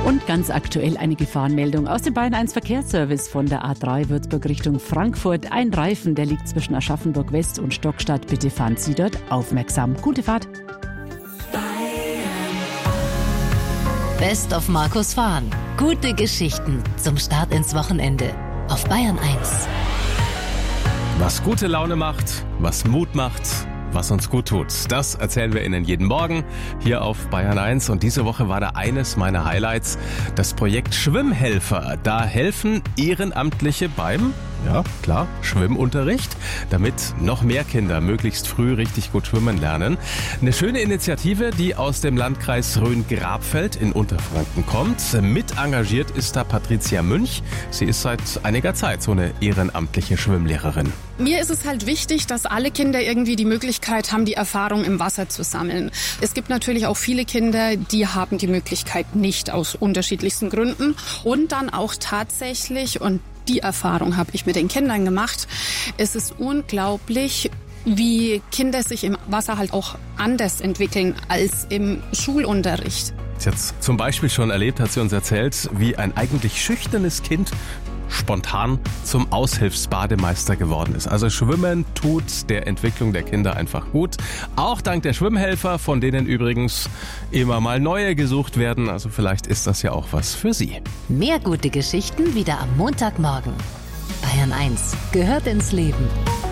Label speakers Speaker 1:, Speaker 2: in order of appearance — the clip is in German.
Speaker 1: Und ganz aktuell eine Gefahrenmeldung aus dem Bayern 1 Verkehrsservice von der A3 Würzburg Richtung Frankfurt. Ein Reifen, der liegt zwischen Aschaffenburg West und Stockstadt. Bitte fahren Sie dort aufmerksam. Gute Fahrt.
Speaker 2: Best of Markus Fahren. Gute Geschichten zum Start ins Wochenende auf Bayern 1.
Speaker 3: Was gute Laune macht, was Mut macht, was uns gut tut. Das erzählen wir Ihnen jeden Morgen hier auf Bayern 1. Und diese Woche war da eines meiner Highlights, das Projekt Schwimmhelfer. Da helfen Ehrenamtliche beim, ja klar, Schwimmunterricht, damit noch mehr Kinder möglichst früh richtig gut schwimmen lernen. Eine schöne Initiative, die aus dem Landkreis Rhön-Grabfeld in Unterfranken kommt. Mit engagiert ist da Patricia Münch. Sie ist seit einiger Zeit so eine ehrenamtliche Schwimmlehrerin.
Speaker 4: Mir ist es halt wichtig, dass alle Kinder irgendwie die Möglichkeit haben, die Erfahrung im Wasser zu sammeln. Es gibt natürlich auch viele Kinder, die haben die Möglichkeit nicht, aus unterschiedlichsten Gründen. Und dann auch tatsächlich, und die Erfahrung habe ich mit den Kindern gemacht, es ist unglaublich, wie Kinder sich im Wasser halt auch anders entwickeln als im Schulunterricht.
Speaker 3: Sie hat zum Beispiel schon erlebt, hat sie uns erzählt, wie ein eigentlich schüchternes Kind spontan zum Aushilfsbademeister geworden ist. Also Schwimmen tut der Entwicklung der Kinder einfach gut. Auch dank der Schwimmhelfer, von denen übrigens immer mal neue gesucht werden. Also vielleicht ist das ja auch was für Sie.
Speaker 2: Mehr gute Geschichten wieder am Montagmorgen. Bayern 1 gehört ins Leben.